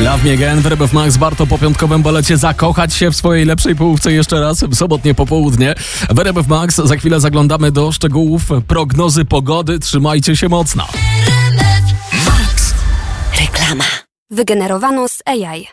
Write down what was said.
Love Me Again w RMF Max. Warto po piątkowym balecie zakochać się w swojej lepszej połówce jeszcze raz w sobotnie popołudnie. W RMF Max za chwilę zaglądamy do szczegółów prognozy pogody. Trzymajcie się mocno. Reklama. Wygenerowano z AI.